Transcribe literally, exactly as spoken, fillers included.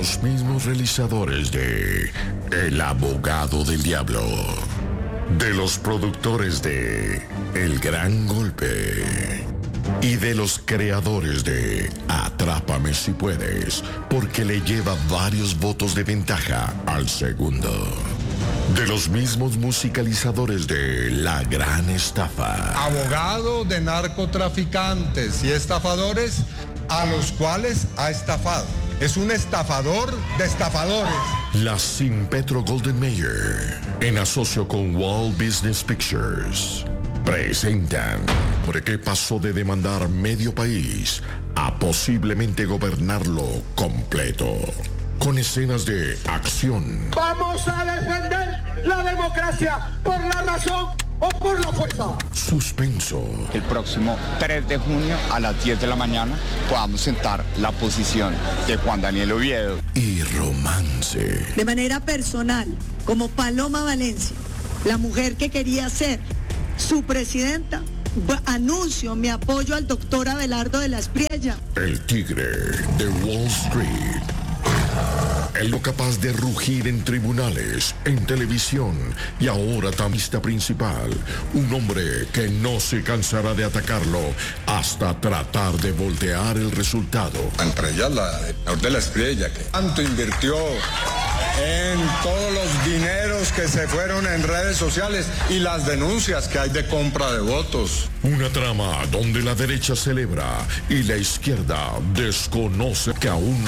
los mismos realizadores de El abogado del diablo, de los productores de El gran golpe y de los creadores de Atrápame si puedes, porque le lleva varios votos de ventaja al segundo. De los mismos musicalizadores de La gran estafa. Abogado de narcotraficantes y estafadores a los cuales ha estafado. Es un estafador de estafadores. La Sin Petro Golden Mayer, en asocio con Walt Business Pictures, presentan por qué pasó de demandar medio país a posiblemente gobernarlo completo. Con escenas de acción. Vamos a defender la democracia por la razón o por la fuerza. Suspenso. El próximo tres de junio a las diez de la mañana podamos sentar la posición de Juan Daniel Oviedo. Y romance. De manera personal, como Paloma Valencia, la mujer que quería ser su presidenta, anuncio mi apoyo al doctor Abelardo de la Espriella. El tigre de Wall Street. El lo capaz de rugir en tribunales, en televisión y ahora tamista principal. Un hombre que no se cansará de atacarlo hasta tratar de voltear el resultado. Entre ellas la de la Espriella, que tanto invirtió en todos los dineros que se fueron en redes sociales y las denuncias que hay de compra de votos. Una trama donde la derecha celebra y la izquierda desconoce que aún no